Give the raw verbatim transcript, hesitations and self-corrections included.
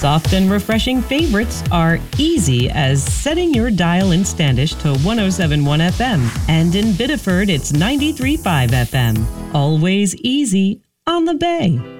Soft and refreshing favorites are easy as setting your dial in Standish to one oh seven point one F M, and in Biddeford it's ninety-three point five F M. Always easy on the Bay.